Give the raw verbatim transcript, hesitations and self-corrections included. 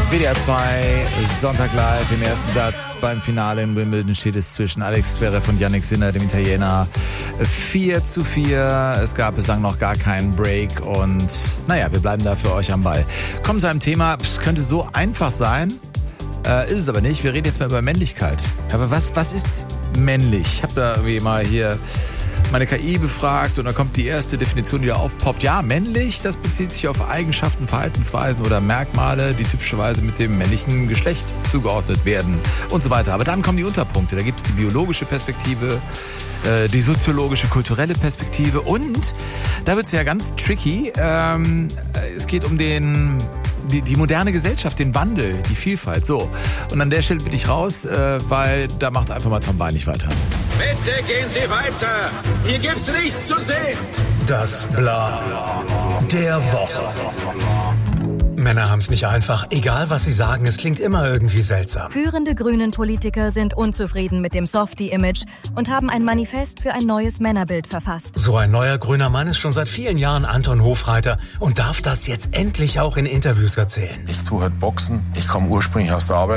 W D R zwei, Sonntag live. Im ersten Satz beim Finale in Wimbledon steht es zwischen Alex Zverev und Jannik Sinner, dem Italiener, vier zu vier. Es gab bislang noch gar keinen Break und naja, wir bleiben da für euch am Ball. Kommen zu einem Thema, es könnte so einfach sein, äh, ist es aber nicht. Wir reden jetzt mal über Männlichkeit. Aber was, was ist männlich? Ich habe da irgendwie mal hier meine K I befragt und da kommt die erste Definition, die da aufpoppt. Ja, männlich, das bezieht sich auf Eigenschaften, Verhaltensweisen oder Merkmale, die typischerweise mit dem männlichen Geschlecht zugeordnet werden und so weiter. Aber dann kommen die Unterpunkte. Da gibt es die biologische Perspektive, äh, die soziologische, kulturelle Perspektive und da wird es ja ganz tricky. Ähm, es geht um den... Die, die moderne Gesellschaft, den Wandel, die Vielfalt, so. Und an der Stelle bin ich raus, äh, weil da macht einfach mal Tom Bein nicht weiter. Bitte gehen Sie weiter. Hier gibt's nichts zu sehen. Das Bla der Woche. Männer haben es nicht einfach. Egal, was sie sagen, es klingt immer irgendwie seltsam. Führende Grünen-Politiker sind unzufrieden mit dem Softie-Image und haben ein Manifest für ein neues Männerbild verfasst. So ein neuer grüner Mann ist schon seit vielen Jahren Anton Hofreiter und darf das jetzt endlich auch in Interviews erzählen. Ich tue halt Boxen. Ich komme ursprünglich aus der Arbeit.